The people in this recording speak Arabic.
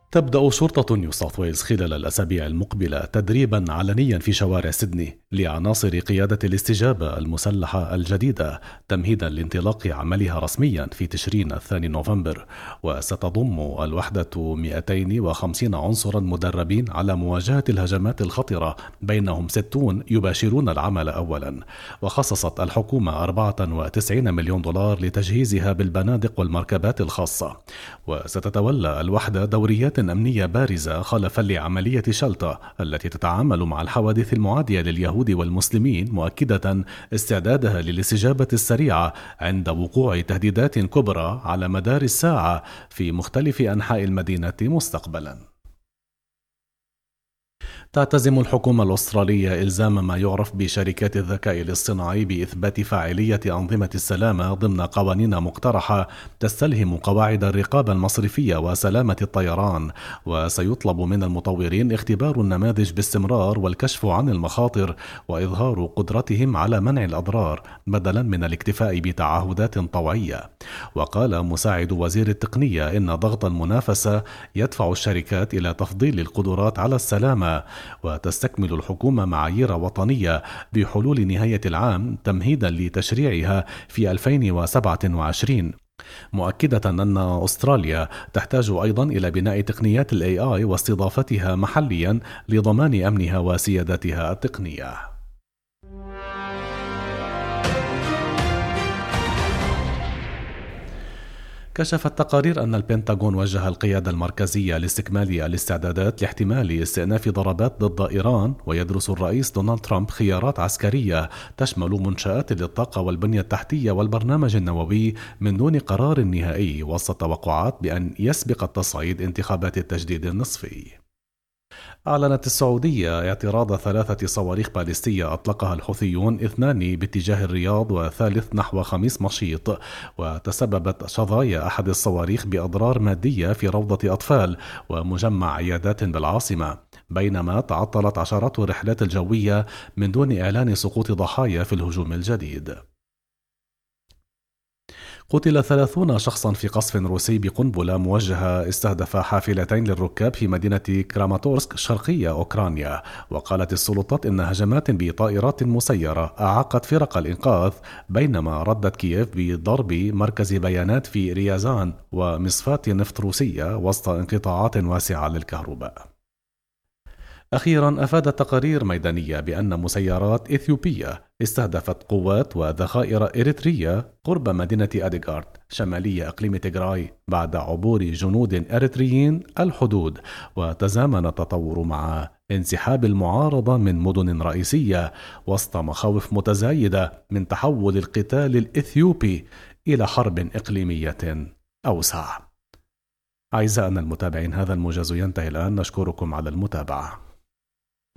تبدأ شرطة نيو ساوث ويلز خلال الأسابيع المقبلة تدريبا علنيا في شوارع سيدني لعناصر قيادة الاستجابة المسلحة الجديدة تمهيدا لانطلاق عملها رسميا في تشرين 2 نوفمبر. وستضم الوحدة 250 عنصرا مدربين على مواجهة الهجمات الخطرة، بينهم 60 يباشرون العمل أولا. وخصصت الحكومة 94 مليون دولار لتجهيزها بالبنادق والمركبات الخاصة. وستتولى الوحدة دوريات أمنية بارزة خلفا لعملية شلطة التي تتعامل مع الحوادث المعادية لليهود والمسلمين، مؤكدة استعدادها للاستجابة السريعة عند وقوع تهديدات كبرى على مدار الساعة في مختلف أنحاء المدينة مستقبلا. تعتزم الحكومة الأسترالية إلزام ما يعرف بشركات الذكاء الاصطناعي بإثبات فاعلية أنظمة السلامة ضمن قوانين مقترحة تستلهم قواعد الرقابة المصرفية وسلامة الطيران. وسيطلب من المطورين اختبار النماذج باستمرار والكشف عن المخاطر وإظهار قدرتهم على منع الأضرار بدلا من الاكتفاء بتعهدات طوعية. وقال مساعد وزير التقنية إن ضغط المنافسة يدفع الشركات إلى تفضيل القدرات على السلامة. وتستكمل الحكومة معايير وطنية بحلول نهاية العام تمهيدا لتشريعها في 2027، مؤكدة أن أستراليا تحتاج أيضا إلى بناء تقنيات ال AI واستضافتها محليا لضمان أمنها وسيادتها التقنية. كشفت تقارير أن البنتاغون وجه القيادة المركزية لاستكمال الاستعدادات لاحتمال استئناف ضربات ضد إيران، ويدرس الرئيس دونالد ترامب خيارات عسكرية تشمل منشآت للطاقة والبنية التحتية والبرنامج النووي من دون قرار نهائي، وسط توقعات بأن يسبق التصعيد انتخابات التجديد النصفي. أعلنت السعودية اعتراض 3 صواريخ باليستية أطلقها الحوثيون، 2 باتجاه الرياض وثالث نحو خميس مشيط. وتسببت شظايا أحد الصواريخ بأضرار مادية في روضة أطفال ومجمع عيادات بالعاصمة، بينما تعطلت عشرات الرحلات الجوية من دون إعلان سقوط ضحايا في الهجوم الجديد. قتل 30 شخصا في قصف روسي بقنبلة موجهة استهدف حافلتين للركاب في مدينة كراماتورسك شرقية أوكرانيا. وقالت السلطات إن هجمات بطائرات مسيرة أعاقت فرق الإنقاذ، بينما ردت كييف بضرب مركز بيانات في ريازان ومصفاة نفط روسية وسط انقطاعات واسعة للكهرباء. أخيرا أفادت تقارير ميدانية بأن مسيرات إثيوبية استهدفت قوات وذخائر إريترية قرب مدينة أديغارد شمالية إقليم تيغراي بعد عبور جنود إريتريين الحدود. وتزامن التطور مع انسحاب المعارضة من مدن رئيسية وسط مخاوف متزايدة من تحول القتال الإثيوبي إلى حرب إقليمية أوسع. أعزائنا المتابعين، هذا الموجز ينتهي الآن، نشكركم على المتابعة.